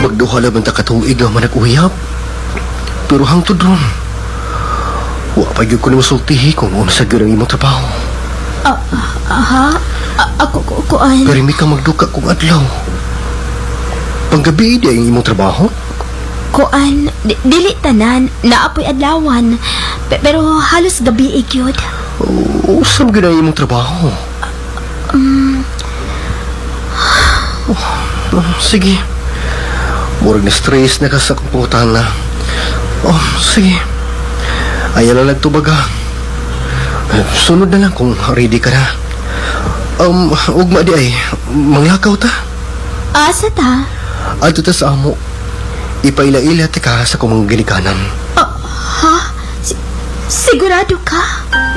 Magduha lang man ta katuig nga manag-uyab. Pero hangtod ron, wa pa gyud ko ni masultihi kung unsa gyud ang imong trabaho. Ako kuan. Pero mi ka magduka kung adlaw. Panggabi di ang imong trabaho? Kuan, dili tanan, naapoy adlawan. Pero halos gabi gyud. Usam gyud ang imong trabaho. Sige. Murag na stress na ka sa kong pangutana. Sige. Ayaw lang nagtubaga. Sunod na lang kung ready ka na. Ugma di ay, manglakaw ta. Asa ta? Ato ta sa amo. Ipaila-ila ka sa kumang ginikanan. Ha? Sigurado ka?